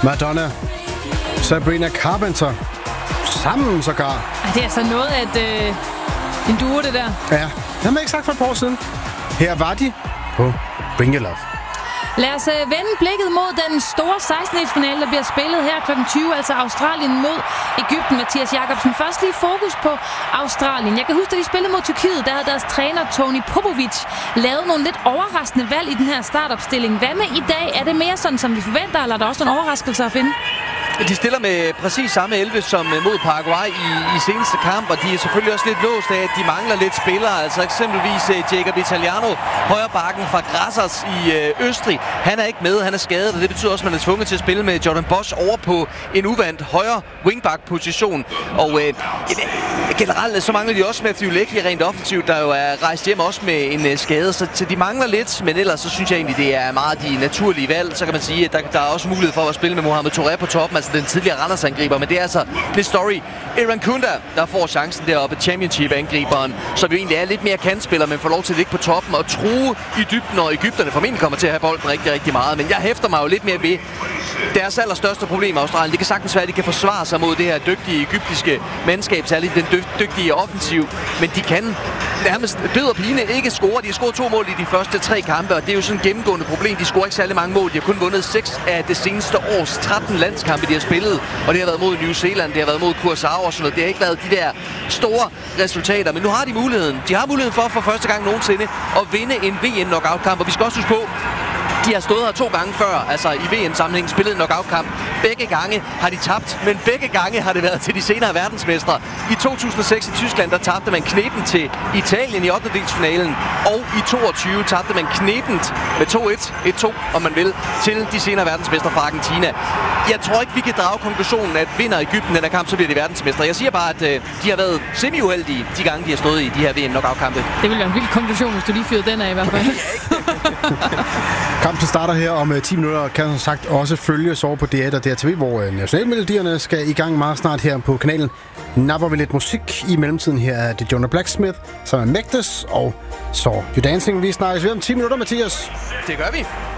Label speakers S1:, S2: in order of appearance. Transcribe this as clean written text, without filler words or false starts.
S1: Madonna, Sabrina Carpenter, sammen sågar.
S2: Det er altså noget af en duo, det der.
S1: Ja, det har man ikke sagt for et par år siden. Her var de på Bring Your Love.
S2: Lad os vende blikket mod den store 16-finale, der bliver spillet her kl. 20, altså Australien mod Egypten. Mathias Jakobsen, først lige fokus på Australien. Jeg kan huske, at de spillede mod Tyrkiet, der havde deres træner Toni Popovic lavet nogle lidt overraskende valg i den her startopstilling. Hvad med i dag? Er det mere sådan, som vi forventer, eller er der også nogle overraskelser at finde?
S3: De stiller med præcis samme 11 som mod Paraguay i seneste kamp, og de er selvfølgelig også lidt låst af, at de mangler lidt spillere. Altså eksempelvis Jacob Italiano, højrebacken fra Grassers i Østrig. Han er ikke med, han er skadet, og det betyder også, at man er tvunget til at spille med Jordan Bosch over på en uvandt højre wingback-position. Og generelt så mangler de også Matthew Leckie rent offensivt, der jo er rejst hjem også med en skade, så de mangler lidt, men ellers så synes jeg egentlig, det er meget de naturlige valg. Så kan man sige, at der er også mulighed for at spille med Mohamed Touré på toppen, altså den tidligere Randers-angriber, men det er altså lidt story. Eran Kunda, der får chancen deroppe, Championship-angriberen, som jo egentlig er lidt mere kantspiller, men får lov til at ligge på toppen og true i dybden, og Egypterne formentlig kommer til at have bolden rigtig, rigtig meget. Men jeg hæfter mig jo lidt mere ved deres allerstørste problem i Australien. Det kan sagtens være, at de kan forsvare sig mod det her dygtige egyptiske mandskab, særligt den dygtige offensiv, men de kan nærmest død og pine ikke score. De har scoret 2 mål i de første 3 kampe, og det er jo sådan et gennemgående problem. De scorer ikke særlig mange mål. De har kun vundet 6 af det seneste års 13 landskampe, de har spillet, og det har været mod New Zealand, det har været mod Curaçao og sådan noget. Det har ikke været de der store resultater, men nu har de muligheden. De har muligheden for første gang nogensinde at vinde en VM-knockout-kamp, og vi skal også huske på, de har stået her 2 gange før, altså i VM-sammenhæng, spillet en knockout-kamp. Begge gange har de tabt, men begge gange har det været til de senere verdensmestre. I 2006 i Tyskland, der tabte man knepen til Italien i 8-delsfinalen, og i 22 tabte man knepent med 2-1, 1-2, om man vil, til de senere verdensmestre fra Argentina. Jeg tror ikke, vi kan drage konklusionen, at vinder Egypten den her kamp, så bliver de verdensmestre. Jeg siger bare, at de har været semi-uheldige de gange, de har stået i de her VM-knockout-kampe.
S2: Det vil være en vild konklusion, hvis du lige fyrede den af i hvert fald.
S1: Kampen starter her om 10 minutter, kan som sagt også følges over på DR og DRTV, hvor nationalmelodierne skal i gang meget snart her på kanalen. Napper vi lidt musik i mellemtiden. Her er det Jonah Blacksmith, som er Mægtes, og så You Dancing. Vi snakkes ved om 10 minutter, Mathias.
S3: Det gør vi.